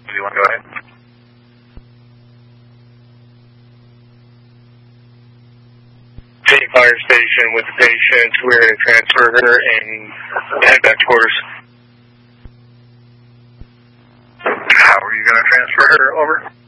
Do you want to go ahead? City Fire Station with the patient. We're going to transfer her and head back to quarters. How are you going to transfer her? Over.